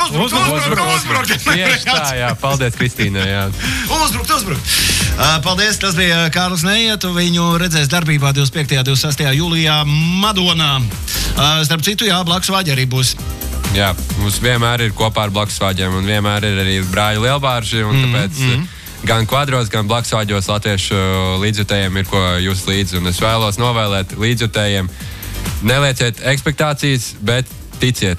Uzbrukt. Tieši tā, jā. Paldies, Kristīnai, jā. Uzbrukt. Paldies, tas bija Kārlis Neietu. Viņu redzēs darbībā 25. un 26. jūlijā Madonā. Starp citu, jā, Blaksvāģi arī būs. Jā, mums vienmēr ir kopā ar Blaksvāģiem un vienmēr ir arī brāļi Lielbārži, un tāpēc gan kvadros, gan Blaksvāģos latviešu līdzjutējiem ir ko jūs līdzi, un es vēlos novēlēt līdzjutējiem nelieciet ekspektācijas, bet ticiet.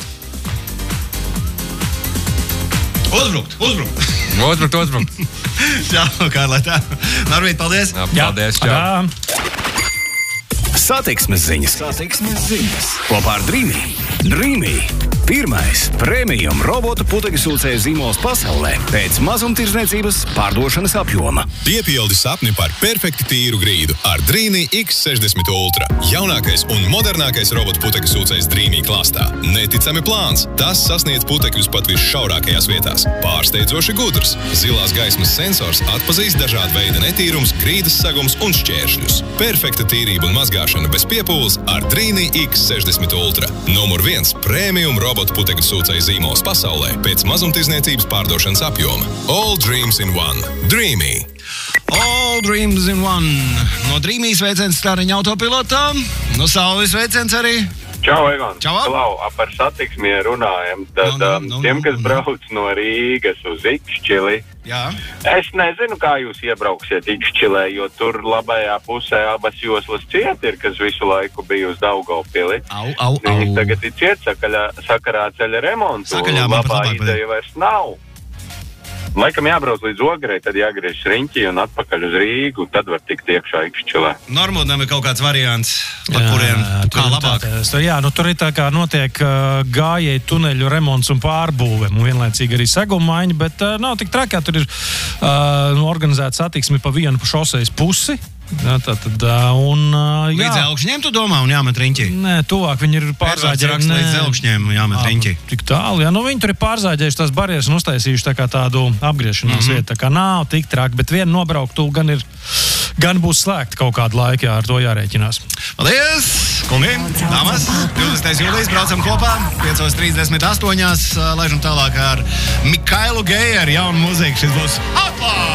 Uzbrukt. Jā, Kārlē, tā. Narvīt, paldies. Jā, paldies, čau. Satiksmes ziņas. Kopā ar Dreamy. Pirmais premium robotu putekļu sūcēju zīmols pasaulē pēc mazumtirdzniecības pārdošanas apjoma. Piepildi sapni par perfekti tīru grīdu ar Dreamy X60 Ultra. Jaunākais un modernākais robotu putekļu sūcējs Dreamy klāstā. Neticami plāns. Tas sasniedz putekļus pat visšaurākajās vietās. Pārsteidzoši gudrs. Zilās gaismas sensors atpazīst dažādu veidu netīrums, grīdas sagums un šķēršļus. Perfekta tīrība un mazgāšana bez piepūles ar Dreamy X60 Ultra. Numur 1 premium robotu putekļu sūcēju zīmols pasaulē pēc mazumtirdzniecības pārdošanas apjoma. All dreams in one. Dreamy. All dreams in one. No Dreamy sveiciens Stariņa autopilotām. No Saulis sveiciens arī. Čau, Egon. Čau. Klau, par satiksmi runājam. Tad tiem, kas brauc no Rīgas uz Ikšķili, es nezinu, kā jūs iebrauksiet Ikšķilē, jo tur labajā pusē abas joslas ciet ir, kas visu laiku bija uz Daugavpili. Viņas tagad ir ciet sakarā ceļa remontu. Labā ideja vairs nav. Laikam jābrauc līdz Ogrei, tad jāgriež Riņķī un atpakaļ uz Rīgu, tad var tikt iekšā Ikšķilē. Normūdam ir kaut kāds variants, pa kuriem kā labāk. Tur ir tā kā notiek gājēju tuneļu remonts un pārbūve, un vienlaicīgi arī seguma maiņa, bet nav tik trakā, tur ir organizēta satiksme pa vienu šosejas pusi. Līdz Elkšņiem, tu domā, un jāmet Riņķī? Nē, tuvāk viņi ir pārzāģējuši. Līdz Elkšņiem jāmet Riņķī. Tik tālu, jā. Viņi tur ir pārzāģējuši tās barjeras un uztaisījuši tā kā tādu apgriešanās vietu. Tā kā nav tik traki, bet vienu nobrauktu gan būs slēgta kaut kādu laiku, jā, ar to jārēķinās. Paldies, kungi, dāmas. 20. jūlijas braucam kopā, 5:38. Laižam tālāk ar Mikailu Gejeru, jaunu mūziku. Šis būs Atklāt!